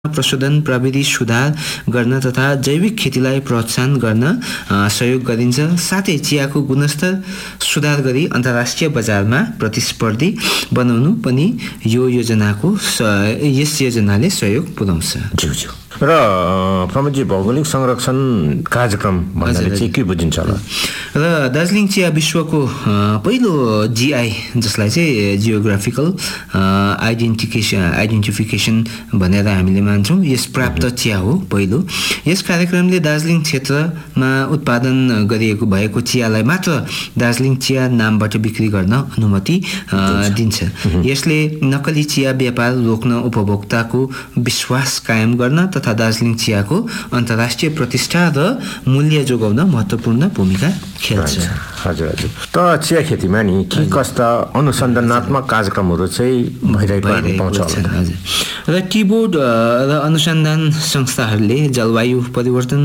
प्रशोधन प्रविधि सुधार गर्न तथा जैविक खेतीलाई प्रोत्साहन गर्न सहयोग गरिन्छ। साथै चियाको गुणस्तर सुधार गरी अन्तर्राष्ट्रिय बजारमा प्रतिस्पर्धी बनाउनु पनि यस योजनाले सहयोग पुर्याउँछ। र प्रमुखजी भौगोलिक संरक्षण कार्यक्रम भन्नाले चाहिँ के बुझिन्छ होला? र दार्जिलिङ चिया विश्वको पहिलो जीआई जसलाई चाहिँ जियोग्राफिकल आइडेन्टिफिकेसन भनेर हामीले मान्छौँ, यस प्राप्त चिया हो पहिलो। यस कार्यक्रमले दार्जिलिङ क्षेत्रमा उत्पादन गरिएको भएको चियालाई मात्र दार्जिलिङ चिया नामबाट बिक्री गर्न अनुमति दिन्छ। यसले नक्कली चिया व्यापार रोक्न, उपभोक्ताको विश्वास कायम गर्न तथा दार्जिलिङ चियाको अन्तर्राष्ट्रिय प्रतिष्ठा र मूल्य जोगाउन महत्त्वपूर्ण भूमिका खेल्छ। हजुर हजुर। त चिया खेतीमा नि के कस्ता अनुसन्धानात्मक कार्यक्रमहरू चाहिँ भइरहेको पाउँछ होला? र टिबोर्ड र अनुसन्धान संस्थाहरूले जलवायु परिवर्तन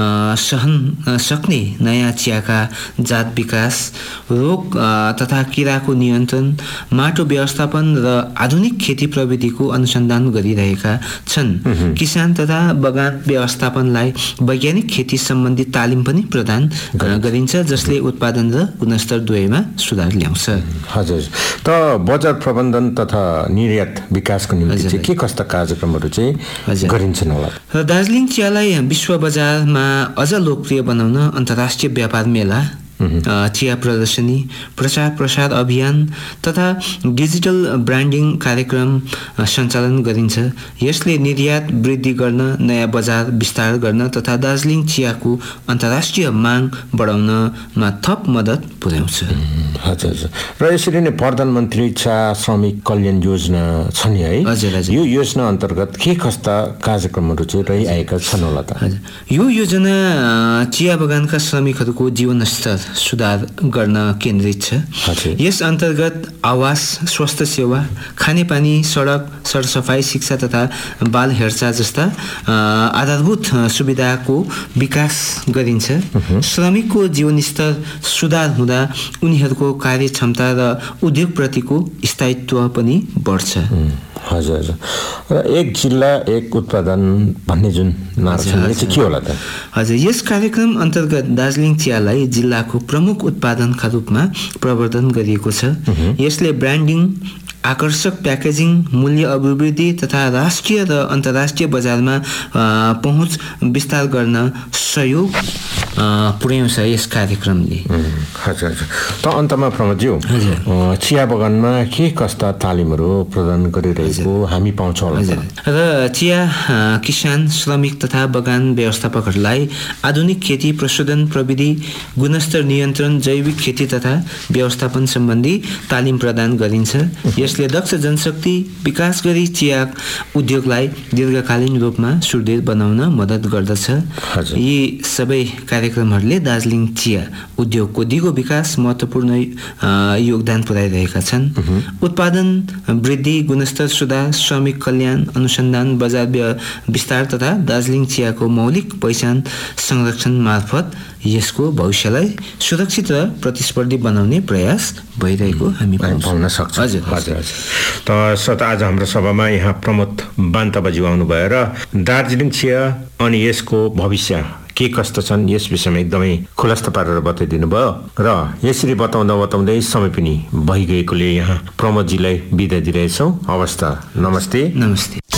सहन सक्ने नयाँ चियाका जात विकास, रोग तथा किराको नियन्त्रण, माटो व्यवस्थापन र आधुनिक खेती प्रविधिको अनुसन्धान गरिरहेका छन्। किसान तथा बगान व्यवस्थापनलाई वैज्ञानिक खेती सम्बन्धी तालिम पनि प्रदान गरिन्छ, जसले उत्पादन र गुणस्तर दुवैमा सुधार ल्याउँछ। हजुर। त बजार प्रबन्धन तथा निर्यात विकासको निम्ति चाहिँ के कस्ता कार्यक्रमहरू चाहिँ गरिन्छन् होला? र दार्जिलिङ चियालाई विश्व बजारमा अझ लोकप्रिय बनाउन अन्तर्राष्ट्रिय व्यापार मेला, चिया प्रदर्शनी, प्रचार प्रसार अभियान तथा डिजिटल ब्रान्डिङ कार्यक्रम सञ्चालन गरिन्छ। यसले निर्यात वृद्धि गर्न, नयाँ बजार विस्तार गर्न तथा दार्जिलिङ चियाको अन्तर्राष्ट्रिय माग बढाउनमा थप मद्दत पुर्याउँछ। हजुर हजुर। र यसरी नै प्रधानमन्त्री चिया श्रमिक कल्याण योजना छ नि है? हजुर हजुर। यो योजना अन्तर्गत के कस्ता कार्यक्रमहरू चाहिँ रहिआएका छन् होला त? यो योजना चिया बगानका श्रमिकहरूको जीवनस्तर सुधार गर्न केन्द्रित छ। यस अन्तर्गत आवास, स्वास्थ्य सेवा, खानेपानी, सडक, सरसफाई, शिक्षा तथा बाल हेरचाह जस्ता आधारभूत सुविधाको विकास गरिन्छ। श्रमिकको जीवनस्तर सुधार हुँदा उनीहरूको कार्यक्षमता र उद्योगप्रतिको स्थायित्व पनि बढ्छ। हजुर हजुर। र एक जिल्ला एक उत्पादन भन्ने जुन नारा छ यो चाहिँ के होला त? हजुर, यस कार्यक्रम अन्तर्गत दार्जिलिङ चियालाई जिल्लाको प्रमुख उत्पादनका रूपमा प्रवर्धन गरिएको छ। यसले ब्रान्डिङ, आकर्षक प्याकेजिङ, मूल्य अभिवृद्धि तथा राष्ट्रिय र अन्तर्राष्ट्रिय बजारमा पहुँच विस्तार गर्न सहयोग पुर्याउँछ यस कार्यक्रमले। हजुर हजुर। त अन्तमा प्रमोदज्यू, चिया बगानमा के कस्ता तालिमहरू प्रदान गरिरहेको हामी पाउँछौँ होला? र चिया किसान, श्रमिक तथा बगान व्यवस्थापकहरूलाई आधुनिक खेती, प्रशोधन प्रविधि, गुणस्तर नियन्त्रण, जैविक खेती तथा व्यवस्थापन सम्बन्धी तालिम प्रदान गरिन्छ। यसले दक्ष जनशक्ति विकास गरी चिया उद्योगलाई दीर्घकालीन रूपमा सुदृढ बनाउन मद्दत गर्दछ। यी सबै कार्यक्रमहरूले दार्जिलिङ चिया उद्योगको दिगो विकास महत्त्वपूर्ण योगदान पुर्याइरहेका छन्। उत्पादन वृद्धि, गुणस्तर सुधार, श्रमिक कल्याण, अनुसन्धान, बजार विस्तार तथा दार्जिलिङ चियाको मौलिक पहिचान संरक्षण मार्फत यसको भविष्यलाई सुरक्षित र प्रतिस्पर्धी बनाउने प्रयास भइरहेको हामी पाउन सक्छौँ। हजुर हजुर हजुर। त आज हाम्रो सभामा यहाँ प्रमोद बान्तबाज्यू आउनुभयो र दार्जिलिङ चिया अनि यसको भविष्य के कस्तो छन् यस विषयमा एकदमै खुलस्त पारेर बताइदिनु भयो। र यसरी बताउँदै समय पनि भइगएकोले यहाँ प्रमोदजीलाई बिदा दिइरहेछौँ। हवस् त, नमस्ते। नमस्ते।